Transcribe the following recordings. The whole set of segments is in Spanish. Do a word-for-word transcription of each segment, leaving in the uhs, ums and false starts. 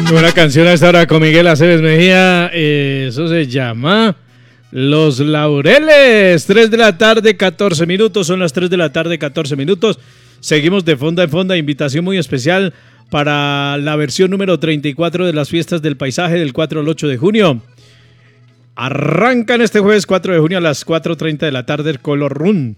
Buena canción a esta hora con Miguel Aceves Mejía. Eh, eso se llama Los Laureles. tres de la tarde, catorce minutos. Son las tres de la tarde, catorce minutos. Seguimos de fonda en fonda. Invitación muy especial para la versión número treinta y cuatro de las fiestas del paisaje del cuatro al ocho de junio. Arrancan este jueves cuatro de junio a las cuatro treinta de la tarde el Color Run.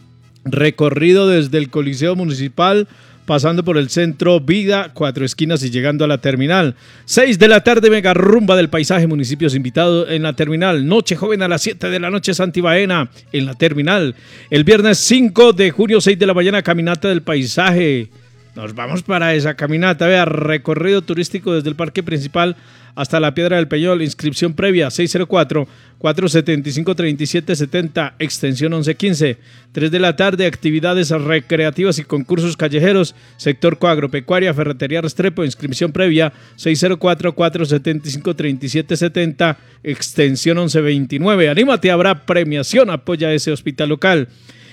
Recorrido desde el Coliseo Municipal, pasando por el Centro Vida, Cuatro Esquinas y llegando a la terminal. seis de la tarde, mega rumba del paisaje, municipios invitados en la terminal. Noche joven a las siete de la noche, Santibaena en la terminal. El viernes cinco de junio, seis de la mañana, caminata del paisaje. Nos vamos para esa caminata, vea, recorrido turístico desde el parque principal hasta la Piedra del Peñol. Inscripción previa seis cero cuatro, cuatro siete cinco, tres siete siete cero, extensión once quince. tres de la tarde, actividades recreativas y concursos callejeros, sector coagropecuaria, ferretería Restrepo. Inscripción previa seis cero cuatro, cuatro siete cinco, tres siete siete cero, extensión once veintinueve. Anímate, habrá premiación, apoya ese hospital local.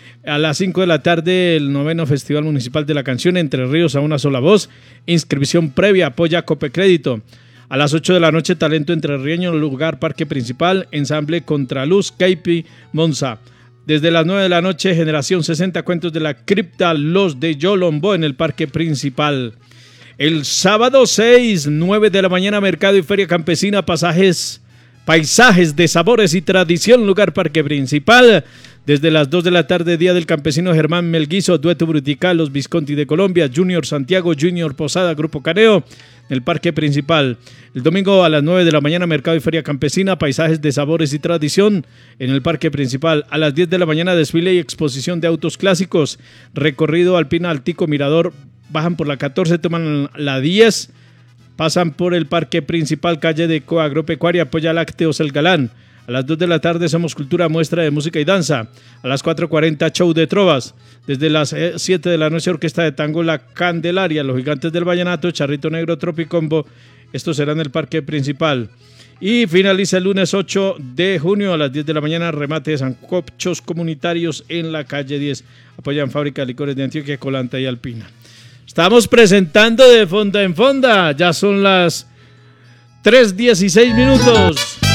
A las cinco de la tarde, el noveno Festival Municipal de la Canción Entre Ríos a una sola voz. Inscripción previa, apoya Copecrédito. A las ocho de la noche, Talento Entrerrieño, lugar Parque Principal, ensamble Contraluz, Caipi, Monza. Desde las nueve de la noche, Generación sesenta, cuentos de la cripta, Los de Yolombo en el Parque Principal. El sábado seis, nueve de la mañana, Mercado y Feria Campesina, pasajes, paisajes de sabores y tradición, lugar Parque Principal. Desde las dos de la tarde, Día del Campesino, Germán Melguizo, Dueto Brutical, Los Visconti de Colombia, Junior Santiago, Junior Posada, Grupo Caneo, en el Parque Principal. El domingo a las nueve de la mañana, Mercado y Feria Campesina, paisajes de sabores y tradición en el Parque Principal. A las diez de la mañana, desfile y exposición de autos clásicos, recorrido Alpina, Altico, Mirador, bajan por la catorce, toman la diez, pasan por el Parque Principal, calle de Coagropecuaria, apoya Lácteos El Galán. A las dos de la tarde, Somos Cultura, muestra de música y danza. A las cuatro cuarenta, show de trovas. Desde las siete de la noche, orquesta de tango La Candelaria, Los Gigantes del Vallenato, Charrito Negro, Tropicombo. Esto será en el Parque Principal. Y finaliza el lunes ocho de junio a las diez de la mañana, remate de sancochos comunitarios en la calle diez. Apoyan Fábrica de Licores de Antioquia, Colanta y Alpina. Estamos presentando de fonda en fonda. Ya son las tres dieciséis minutos.